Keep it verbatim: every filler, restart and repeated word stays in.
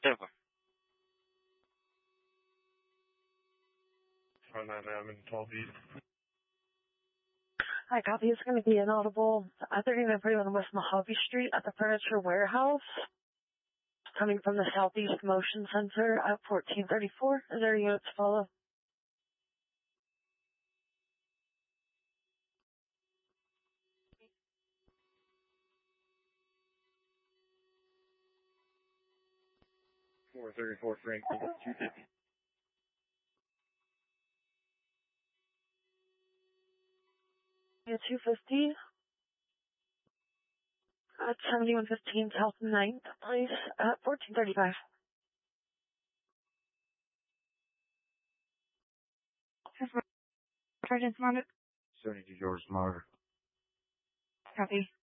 Over. Oh, no, no, I'm in twelve east. Hi, copy. It's going to be inaudible. Uh, they're going to put you on West Mojave Street at the Furniture Warehouse, coming from the Southeast Motion Center at fourteen thirty-four. Is there units to follow? four thirty-four Franklin, two fifty. Yeah, two fifty. At seventy-one fifteen South ninth, please, at fourteen thirty-five. Sergeant Smarter. seventy-two George Smarter. Copy.